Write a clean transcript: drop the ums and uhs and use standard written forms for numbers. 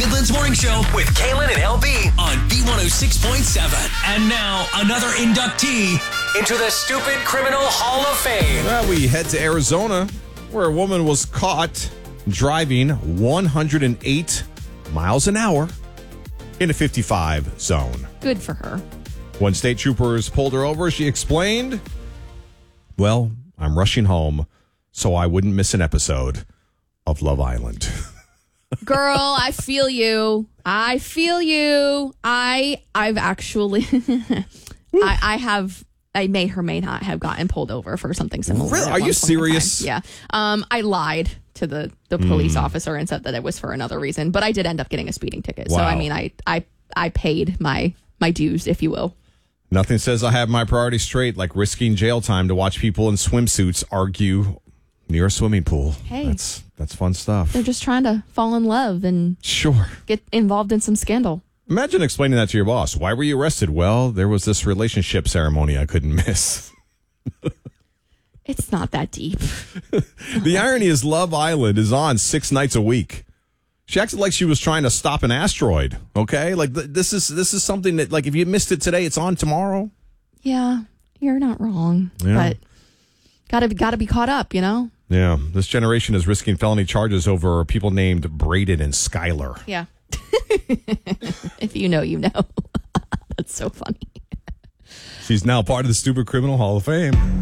Midland's Morning Show with Kaylin and LB on B106.7. And now, another inductee into the Stupid Criminal Hall of Fame. Well, we head to Arizona, where a woman was caught driving 108 miles an hour in a 55 zone. Good for her. When state troopers pulled her over, she explained, "Well, I'm rushing home so I wouldn't miss an episode of Love Island." Girl, I feel you. I've actually, I may or may not have gotten pulled over for something similar. Really? Are you serious? Yeah. I lied to the police officer and said that it was for another reason, but I did end up getting a speeding ticket. Wow. So, I mean, I paid my dues, if you will. Nothing says I have my priorities straight like risking jail time to watch people in swimsuits argue near a swimming pool. Hey. That's fun stuff. They're just trying to fall in love and Sure. get involved in some scandal. Imagine explaining that to your boss. Why were you arrested? Well, there was this relationship ceremony I couldn't miss. It's not that deep. The irony is Love Island is on 6 nights a week. She acted like she was trying to stop an asteroid, okay? Like, this is something that, like, if you missed it today, it's on tomorrow. Yeah, you're not wrong. Yeah. But gotta be caught up, you know? Yeah, this generation is risking felony charges over people named Braden and Skylar. Yeah. If you know, you know. That's so funny. She's now part of the Stupid Criminal Hall of Fame.